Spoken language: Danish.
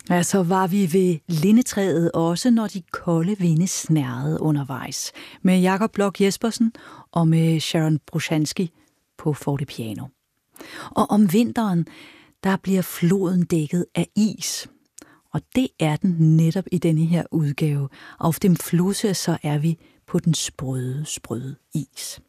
Ja, så var vi ved lindetræet også, når de kolde vinde snærrede undervejs. Med Jakob Bloch Jespersen og med Sharon Brushansky på fortepiano. Og om vinteren, der bliver floden dækket af is. Og det er den netop i denne her udgave. Auf dem Flusse, så er vi på den sprøde is.